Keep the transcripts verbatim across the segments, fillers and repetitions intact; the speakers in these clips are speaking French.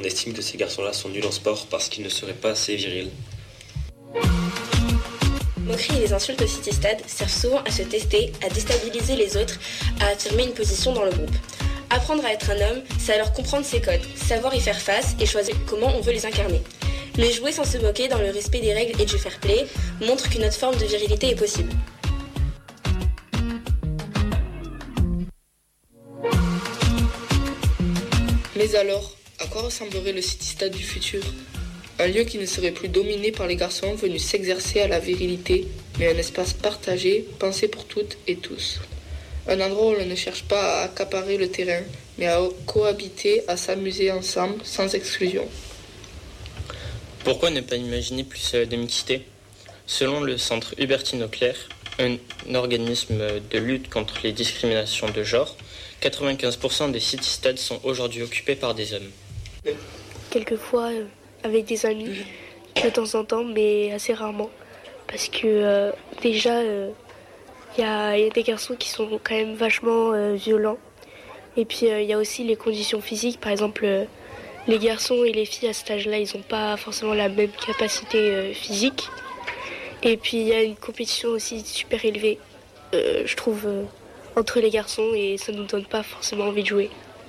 On estime que ces garçons-là sont nuls en sport parce qu'ils ne seraient pas assez virils. Moqueries et les insultes au Citystad servent souvent à se tester, à déstabiliser les autres, à affirmer une position dans le groupe. Apprendre à être un homme, c'est alors comprendre ses codes, savoir y faire face et choisir comment on veut les incarner. Mais jouer sans se moquer dans le respect des règles et du fair play montre qu'une autre forme de virilité est possible. Mais alors, à quoi ressemblerait le Citystad du futur ? Un lieu qui ne serait plus dominé par les garçons venus s'exercer à la virilité, mais un espace partagé, pensé pour toutes et tous. Un endroit où l'on ne cherche pas à accaparer le terrain, mais à cohabiter, à s'amuser ensemble, sans exclusion. Pourquoi ne pas imaginer plus de mixité ? Selon le centre Hubertine Auclair, un organisme de lutte contre les discriminations de genre, quatre-vingt-quinze pour cent des Citystads sont aujourd'hui occupés par des hommes. Quelquefois euh, avec des amis, de temps en temps, mais assez rarement. Parce que euh, déjà, il euh, y, a, y a des garçons qui sont quand même vachement euh, violents. Et puis il euh, y a aussi les conditions physiques. Par exemple, euh, les garçons et les filles à cet âge-là, ils n'ont pas forcément la même capacité euh, physique. Et puis il y a une compétition aussi super élevée, euh, je trouve, euh, entre les garçons, et ça ne nous donne pas forcément envie de jouer.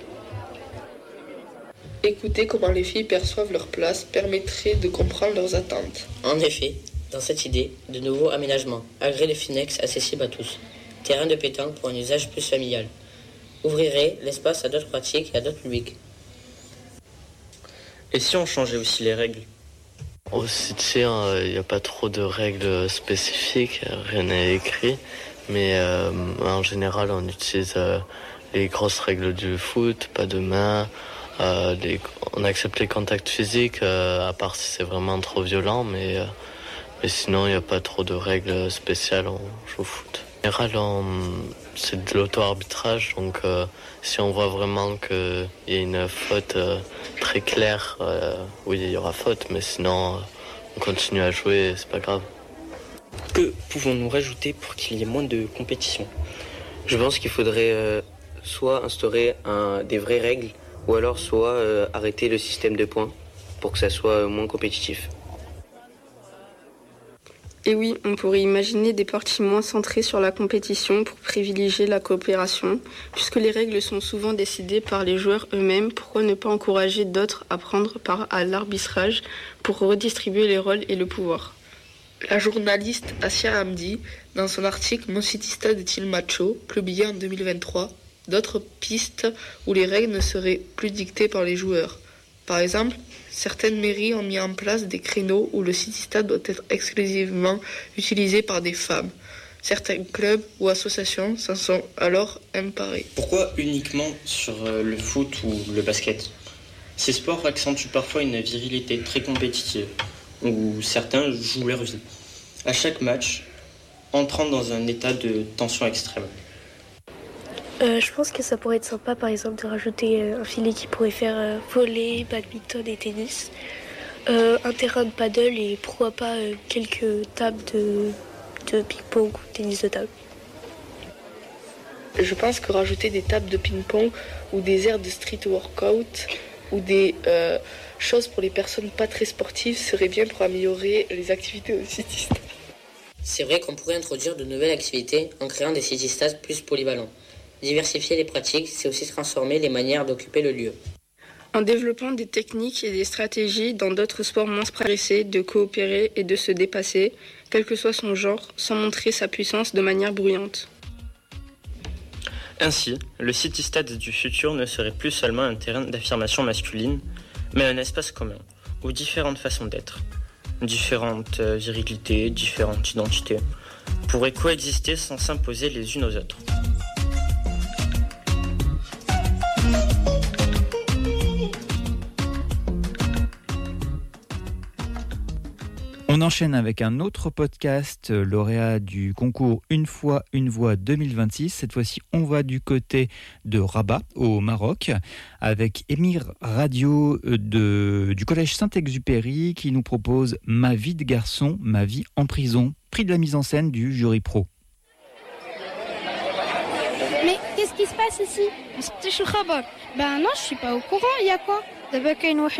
Écouter comment les filles perçoivent leur place permettrait de comprendre leurs attentes. En effet, dans cette idée, de nouveaux aménagements, agrès de Finex accessibles à tous, terrain de pétanque pour un usage plus familial, ouvrirait l'espace à d'autres pratiques et à d'autres publics. Et si on changeait aussi les règles ? Au City, il n'y a pas trop de règles spécifiques, rien n'est écrit, mais euh, en général, on utilise euh, les grosses règles du foot, pas de main, euh, les, on accepte les contacts physiques, euh, à part si c'est vraiment trop violent, mais, euh, mais sinon, il n'y a pas trop de règles spéciales, on joue au foot. En général, on, c'est de l'auto-arbitrage, donc euh, si on voit vraiment qu'il y a une faute euh, très claire, euh, oui, il y aura faute, mais sinon, euh, on continue à jouer, c'est pas grave. Que pouvons-nous rajouter pour qu'il y ait moins de compétition ? Je pense qu'il faudrait euh, soit instaurer un, des vraies règles, ou alors soit euh, arrêter le système de points pour que ça soit moins compétitif. Et oui, on pourrait imaginer des parties moins centrées sur la compétition pour privilégier la coopération. Puisque les règles sont souvent décidées par les joueurs eux-mêmes, pourquoi ne pas encourager d'autres à prendre part à l'arbitrage pour redistribuer les rôles et le pouvoir ? La journaliste Asia Hamdi, dans son article « Mon Citystad est-il macho ?», publié en deux mille vingt-trois, d'autres pistes où les règles ne seraient plus dictées par les joueurs. Par exemple, certaines mairies ont mis en place des créneaux où le Citystad doit être exclusivement utilisé par des femmes. Certains clubs ou associations s'en sont alors emparés. Pourquoi uniquement sur le foot ou le basket ? Ces sports accentuent parfois une virilité très compétitive, où certains jouent leur vie. À chaque match, entrant dans un état de tension extrême. Euh, je pense que ça pourrait être sympa, par exemple, de rajouter euh, un filet qui pourrait faire euh, volley, badminton et tennis, euh, un terrain de paddle et pourquoi pas euh, quelques tables de, de ping-pong ou tennis de table. Je pense que rajouter des tables de ping-pong ou des aires de street workout ou des euh, choses pour les personnes pas très sportives serait bien pour améliorer les activités au Citystad. C'est vrai qu'on pourrait introduire de nouvelles activités en créant des Citystads plus polyvalents. Diversifier les pratiques, c'est aussi transformer les manières d'occuper le lieu. En développant des techniques et des stratégies dans d'autres sports moins progressés, de coopérer et de se dépasser, quel que soit son genre, sans montrer sa puissance de manière bruyante. Ainsi, le Citystad du futur ne serait plus seulement un terrain d'affirmation masculine, mais un espace commun, où différentes façons d'être, différentes virilités, différentes identités, pourraient coexister sans s'imposer les unes aux autres. On enchaîne avec un autre podcast, lauréat du concours Une fois, une voix deux mille vingt-six. Cette fois-ci, on va du côté de Rabat, au Maroc, avec Émir Radio de, du collège Saint-Exupéry qui nous propose Ma vie de garçon, ma vie en prison, prix de la mise en scène du jury pro. Mais qu'est-ce qui se passe ici? Ben non, je suis pas au courant, il y a quoi? دابا كاين واحد